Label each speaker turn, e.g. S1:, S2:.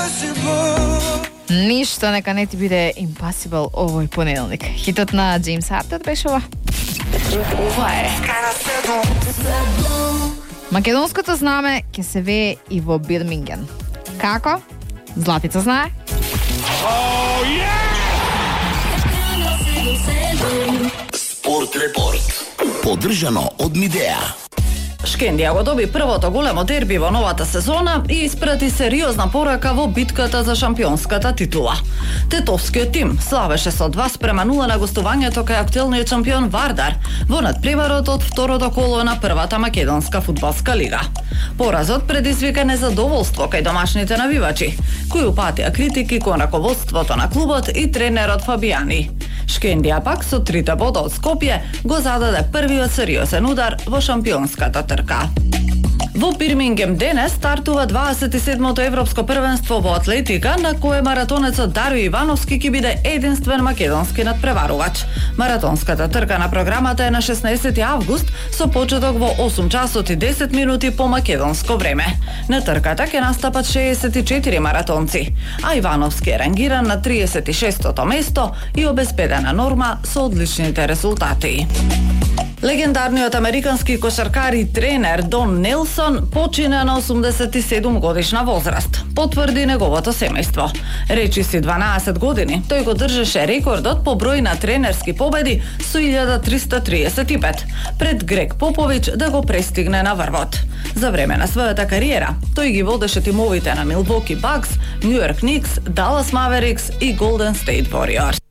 S1: Ништо нека не ти биде impossible овој понеделник. Хитот на Джеймс Хартет беше ова. Ова е македонското знаме ќе се вее и во Бирмингем. Како? Златица знае?
S2: Спорт репорт. Поддржано од Мидеа.
S3: Шкендија го доби првото големо дерби во новата сезона и испрати сериозна порака во битката за шампионската титула. Тетовскиот тим славеше со 2:0 на гостувањето кај актуелниот шампион Вардар во надпреварот од второто коло на првата македонска фудбалска лига. Поразот предизвика незадоволство кај домашните навивачи, кои упатија критики кон раководството на клубот и тренерот Фабијани. Шкендија пак со 3 бода од Скопје го зададе првиот сериозен удар во шампионската трка. Во Бирмингем денес стартува 27-то европско првенство во атлетика, на кое маратонецот Дарио Ивановски ќе биде единствен македонски надпреварувач. Маратонската трка на програмата е на 16 август со почеток во 8 часот и 10 минути по македонско време. На трката ќе настапат 64 маратонци, а Ивановски е рангиран на 36-то место и обезбедена норма со одличните резултати. Легендарниот американски кошаркар и тренер Дон Нелсон почина на 87 годишна возраст, потврди неговото семејство. Речиси 12 години, тој го држеше рекордот по број на тренерски победи со 1335, пред Грег Поповиќ да го престигне на врвот. За време на својата кариера, тој ги водеше тимовите на Милвоки Бакс, Нью Йорк Никс, Далас Маверикс и Голден Стейт Вориорс.